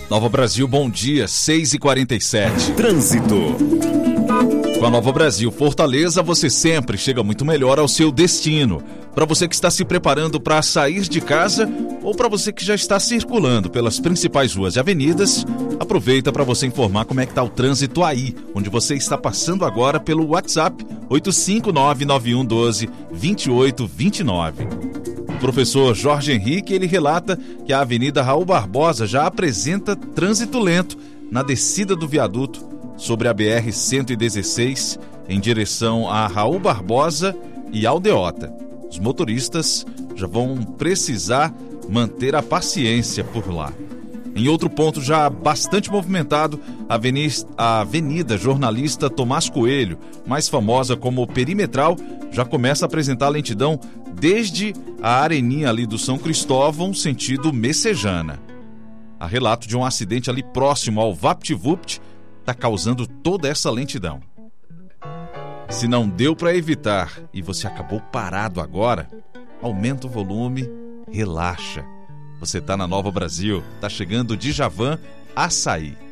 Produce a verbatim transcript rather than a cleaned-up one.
Nova Brasil, bom dia, seis e quarenta e sete. Trânsito. Com a Nova Brasil Fortaleza, você sempre chega muito melhor ao seu destino. Para você que está se preparando para sair de casa ou para você que já está circulando pelas principais ruas e avenidas, aproveita para você informar como é que está o trânsito aí, onde você está passando agora pelo WhatsApp oito cinco nove nove um um dois dois oito dois nove. O professor Jorge Henrique, ele relata que a Avenida Raul Barbosa já apresenta trânsito lento na descida do viaduto sobre a B R cento e dezesseis em direção a Raul Barbosa e Aldeota. Os motoristas já vão precisar manter a paciência por lá. Em outro ponto já bastante movimentado, a Avenida, a Avenida Jornalista Tomás Coelho, mais famosa como Perimetral, já começa a apresentar lentidão desde a areninha ali do São Cristóvão, sentido Messejana. Há relato de um acidente ali próximo ao VaptVupt, está causando toda essa lentidão. Se não deu para evitar e você acabou parado agora, aumenta o volume, relaxa. Você está na Nova Brasil, está chegando o Djavan Açaí.